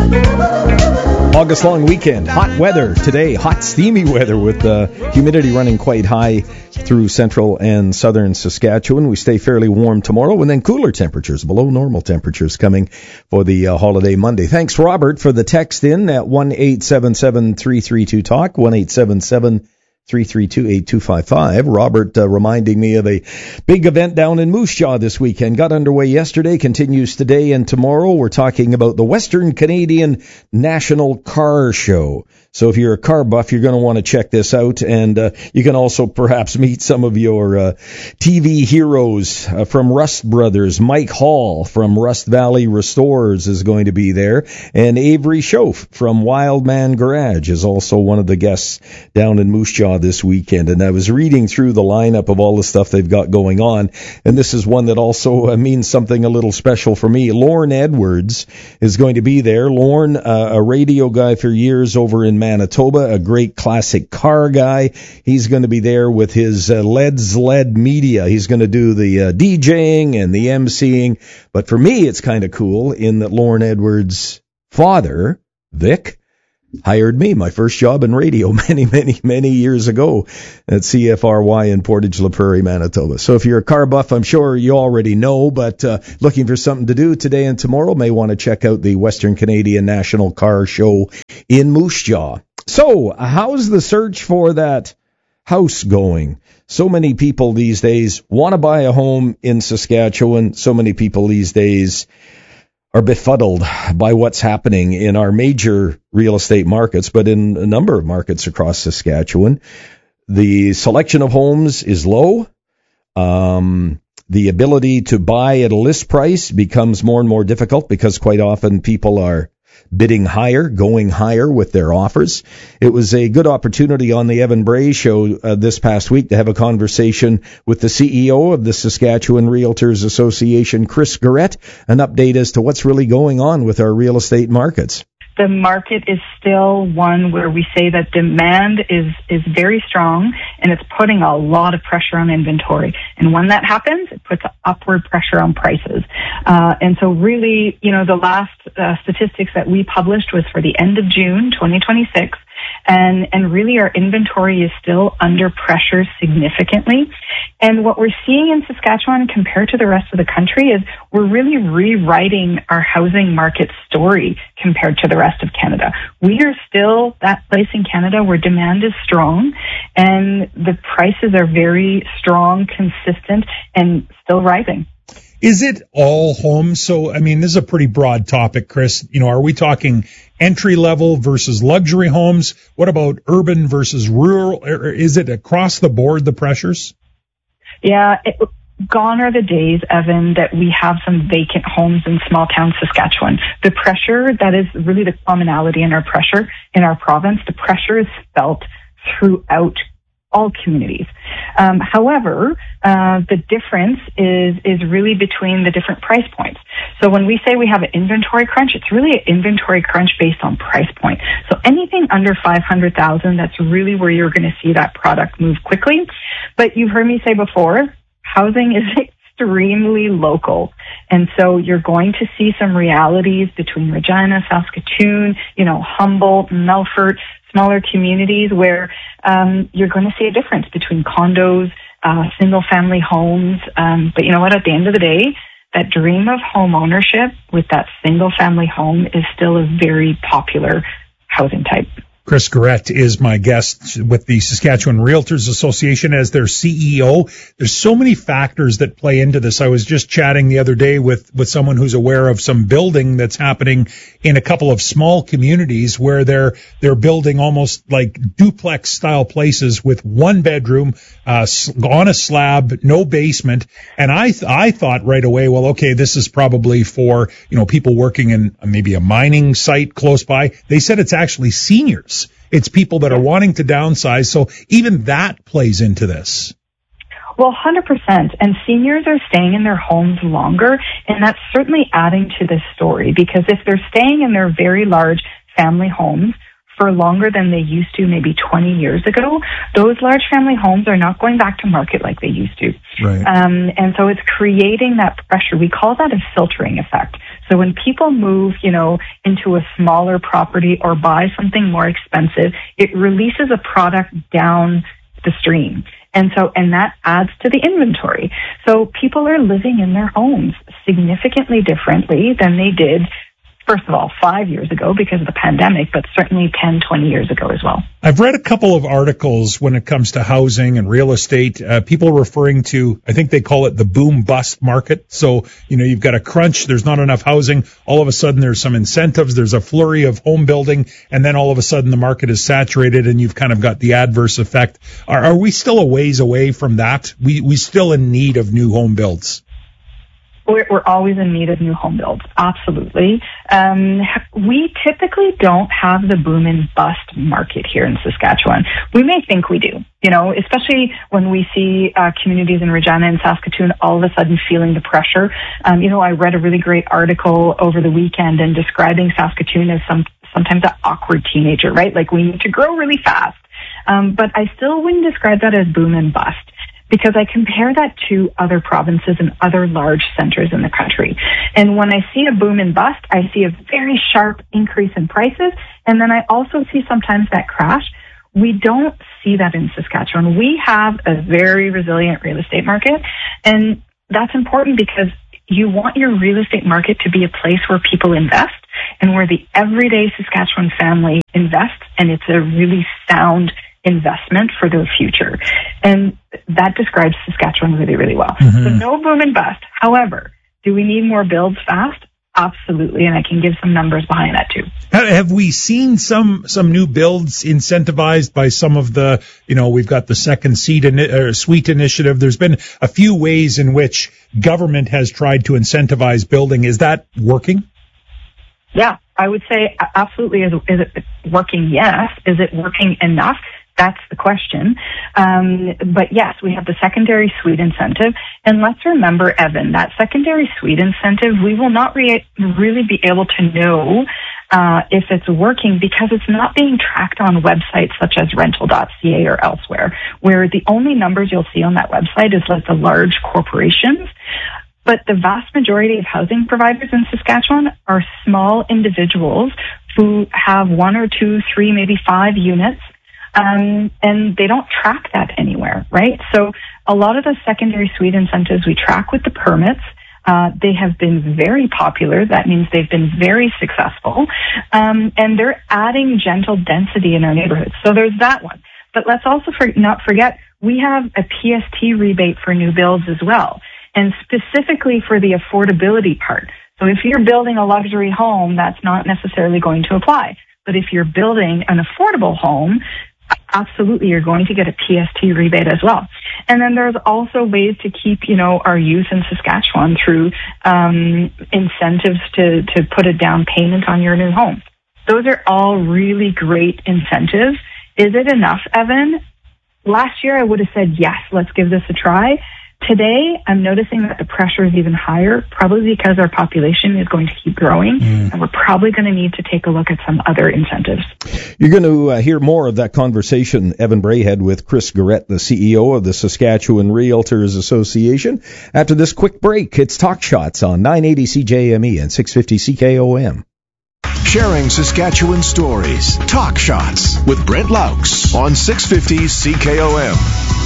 August long weekend, hot weather today, hot steamy weather with humidity running quite high through central and southern Saskatchewan. We stay fairly warm tomorrow and then cooler temperatures, below normal temperatures coming for the holiday Monday. Thanks, Robert, for the text in at 1-877-332-TALK, 1-877-332-8255. Robert reminding me of a big event down in Moose Jaw this weekend. Got underway yesterday, continues today and tomorrow. We're talking about the Western Canadian National Car Show. So if you're a car buff, you're going to want to check this out. And you can also perhaps meet some of your TV heroes from Rust Brothers. Mike Hall from Rust Valley Restores is going to be there. And Avery Schoaf from Wildman Garage is also one of the guests down in Moose Jaw this weekend. And I was reading through the lineup of all the stuff they've got going on. And this is one that also means something a little special for me. Lorne Edwards is going to be there. Lorne, a radio guy for years over in Manitoba, a great classic car guy. He's going to be there with his Led's Led Media. He's going to do the DJing and the emceeing. But for me, it's kind of cool in that Lorne Edwards' father, Vic, hired me, my first job in radio many years ago at CFRY in Portage La Prairie, Manitoba. So if you're a car buff, I'm sure you already know, but looking for something to do today and tomorrow, may want to check out the Western Canadian National Car Show in Moose Jaw. So how's the search for that house going? So many people these days want to buy a home in Saskatchewan. So many people these days are befuddled by what's happening in our major real estate markets, but in a number of markets across Saskatchewan. The selection of homes is low. The ability to buy at a list price becomes more and more difficult because quite often people are bidding higher, going higher with their offers. It was a good opportunity on the Evan Bray Show this past week to have a conversation with the CEO of the Saskatchewan Realtors Association, Chris Garrett, an update as to what's really going on with our real estate markets. The market is still one where we say that demand is very strong and it's putting a lot of pressure on inventory. And when that happens, it puts upward pressure on prices. And so really, the last statistics that we published was for the end of June 2026. And really our inventory is still under pressure significantly. And what we're seeing in Saskatchewan compared to the rest of the country is we're really rewriting our housing market story compared to the rest of Canada. We are still that place in Canada where demand is strong and the prices are very strong, consistent, and still rising. Is it all homes? So, this is a pretty broad topic, Chris. Are we talking entry level versus luxury homes? What about urban versus rural? Is it across the board, the pressures? Yeah, gone are the days, Evan, that we have some vacant homes in small town Saskatchewan. The pressure, that is really the commonality in our pressure in our province. The pressure is felt throughout all communities. However, the difference is really between the different price points. So when we say we have an inventory crunch, it's really an inventory crunch based on price point. So anything under $500,000, that's really where you're going to see that product move quickly. But you've heard me say before, housing is extremely local. And so you're going to see some realities between Regina, Saskatoon, Humboldt, Melfort, smaller communities where you're going to see a difference between condos, single-family homes. But you know what? At the end of the day, that dream of home ownership with that single-family home is still a very popular housing type. Chris Garrett is my guest with the Saskatchewan Realtors Association as their CEO. There's so many factors that play into this. I was just chatting the other day with someone who's aware of some building that's happening in a couple of small communities where they're building almost like duplex style places with one bedroom on a slab, no basement. And I thought right away, well, okay, this is probably for, people working in maybe a mining site close by. They said it's actually seniors. It's people that are wanting to downsize. So even that plays into this. Well, 100%. And seniors are staying in their homes longer. And that's certainly adding to this story because if they're staying in their very large family homes for longer than they used to maybe 20 years ago, those large family homes are not going back to market like they used to. Right. And so it's creating that pressure. We call that a filtering effect. So when people move, into a smaller property or buy something more expensive, it releases a product down the stream. And that adds to the inventory. So people are living in their homes significantly differently than they did, first of all, 5 years ago because of the pandemic, but certainly 10, 20 years ago as well. I've read a couple of articles when it comes to housing and real estate, people referring to, I think they call it the boom-bust market. So, you've got a crunch, there's not enough housing, all of a sudden there's some incentives, there's a flurry of home building, and then all of a sudden the market is saturated and you've kind of got the adverse effect. Are we still a ways away from that? We still in need of new home builds? We're always in need of new home builds. Absolutely. We typically don't have the boom and bust market here in Saskatchewan. We may think we do, especially when we see communities in Regina and Saskatoon all of a sudden feeling the pressure. I read a really great article over the weekend and describing Saskatoon as sometimes an awkward teenager, right? Like we need to grow really fast. But I still wouldn't describe that as boom and bust, because I compare that to other provinces and other large centers in the country. And when I see a boom and bust, I see a very sharp increase in prices, and then I also see sometimes that crash. We don't see that in Saskatchewan. We have a very resilient real estate market, and that's important because you want your real estate market to be a place where people invest and where the everyday Saskatchewan family invests, and it's a really sound investment for their future. And that describes Saskatchewan really, really well. Mm-hmm. So no boom and bust. However, do we need more builds fast? Absolutely. And I can give some numbers behind that too. Have we seen some new builds incentivized by some of the, we've got the second suite initiative. There's been a few ways in which government has tried to incentivize building. Is that working? Yeah, I would say absolutely. Is it working? Yes. Is it working enough? That's the question. But yes, we have the secondary suite incentive. And let's remember, Evan, that secondary suite incentive, we will not really be able to know if it's working because it's not being tracked on websites such as rental.ca or elsewhere, where the only numbers you'll see on that website is like the large corporations. But the vast majority of housing providers in Saskatchewan are small individuals who have 1 or 2, 3, maybe 5 units. And they don't track that anywhere, right? So a lot of the secondary suite incentives we track with the permits. They have been very popular. That means they've been very successful. And they're adding gentle density in our neighborhoods. So there's that one. But let's also not forget, we have a PST rebate for new builds as well. And specifically for the affordability part. So if you're building a luxury home, that's not necessarily going to apply. But if you're building an affordable home, absolutely, you're going to get a PST rebate as well. And then there's also ways to keep, our youth in Saskatchewan through incentives to put a down payment on your new home. Those are all really great incentives. Is it enough, Evan? Last year, I would have said, yes, let's give this a try. Today, I'm noticing that the pressure is even higher, probably because our population is going to keep growing, and we're probably going to need to take a look at some other incentives. You're going to hear more of that conversation, Evan Bray had with Chris Garrett, the CEO of the Saskatchewan Realtors Association. After this quick break, it's Talk Shots on 980 CJME and 650 CKOM. Sharing Saskatchewan stories. Talk Shots with Brent Laux on 650 CKOM.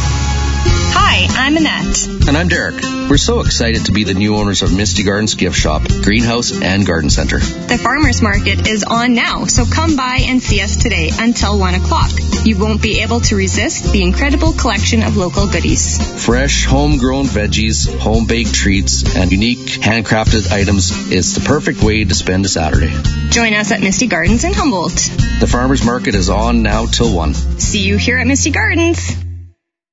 Hi, I'm Annette. And I'm Derek. We're so excited to be the new owners of Misty Gardens Gift Shop, Greenhouse, and Garden Center. The farmers market is on now, so come by and see us today until 1 o'clock. You won't be able to resist the incredible collection of local goodies. Fresh, homegrown veggies, home-baked treats, and unique handcrafted items is the perfect way to spend a Saturday. Join us at Misty Gardens in Humboldt. The farmers market is on now till 1. See you here at Misty Gardens.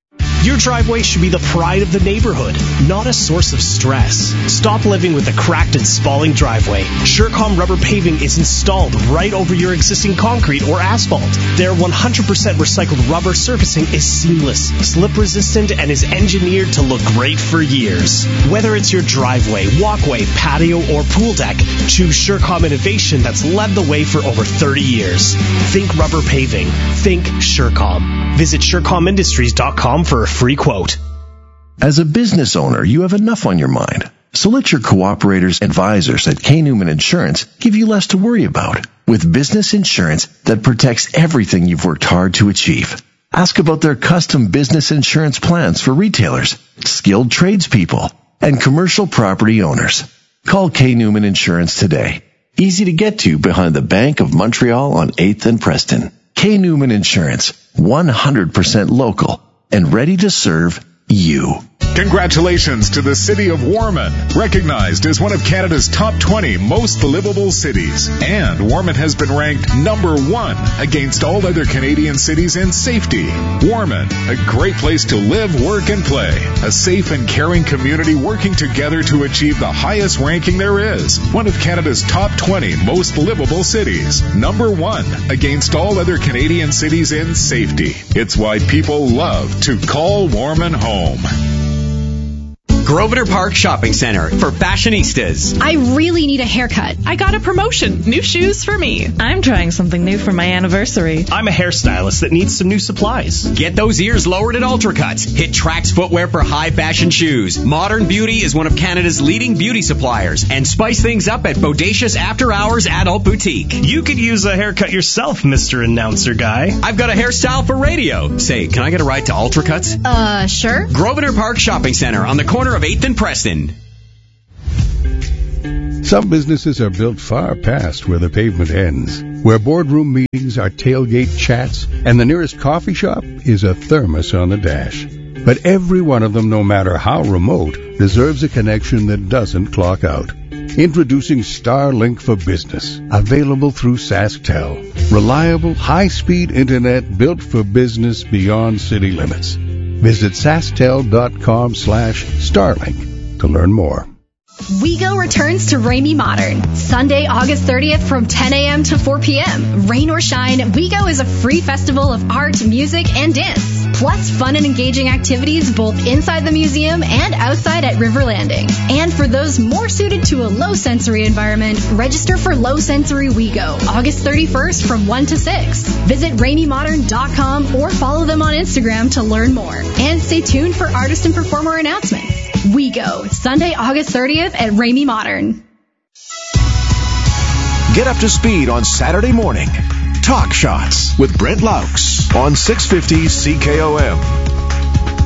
Your driveway should be the pride of the neighborhood, not a source of stress. Stop living with a cracked and spalling driveway. Surecom rubber paving is installed right over your existing concrete or asphalt. Their 100% recycled rubber surfacing is seamless, slip resistant, and is engineered to look great for years. Whether it's your driveway, walkway, patio, or pool deck, choose Surecom innovation that's led the way for over 30 years. Think rubber paving. Think Surecom. Visit SurecomIndustries.com for a free quote. As a business owner, you have enough on your mind. So let your cooperators advisors at K. Newman Insurance give you less to worry about with business insurance that protects everything you've worked hard to achieve. Ask about their custom business insurance plans for retailers, skilled tradespeople, and commercial property owners. Call K. Newman Insurance today. Easy to get to behind the Bank of Montreal on 8th and Preston. K. Newman Insurance, 100% local and ready to serve you. Congratulations to the City of Warman, recognized as one of Canada's top 20 most livable cities. And Warman has been ranked number 1 against all other Canadian cities in safety. Warman, a great place to live, work, and play. A safe and caring community working together to achieve the highest ranking there is. One of Canada's top 20 most livable cities. Number 1 against all other Canadian cities in safety. It's why people love to call Warman home. Grosvenor Park Shopping Center for fashionistas. I really need a haircut. I got a promotion. New shoes for me. I'm trying something new for my anniversary. I'm a hairstylist that needs some new supplies. Get those ears lowered at Ultracuts. Hit Trax Footwear for high fashion shoes. Modern Beauty is one of Canada's leading beauty suppliers. And spice things up at Bodacious After Hours Adult Boutique. You could use a haircut yourself, Mr. Announcer Guy. I've got a hairstyle for radio. Say, can I get a ride to Ultracuts? Sure. Grosvenor Park Shopping Center on the corner of 8th and Preston. Some businesses are built far past where the pavement ends, where boardroom meetings are tailgate chats, and the nearest coffee shop is a thermos on the dash. But every one of them, no matter how remote, deserves a connection that doesn't clock out. Introducing Starlink for Business, available through SaskTel. Reliable, high-speed internet built for business beyond city limits. Visit SaskTel.com/Starlink to learn more. WeGo returns to Ramey Modern, Sunday, August 30th from 10 a.m. to 4 p.m. Rain or shine, WeGo is a free festival of art, music, and dance. Plus fun and engaging activities both inside the museum and outside at River Landing. And for those more suited to a low-sensory environment, register for Low Sensory WeGo, August 31st from 1 to 6. Visit RameyModern.com or follow them on Instagram to learn more. And stay tuned for artist and performer announcements. WeGo, Sunday, August 30th at Ramey Modern. Get up to speed on Saturday morning. Talk Shots with Brent Laux on 650 CKOM.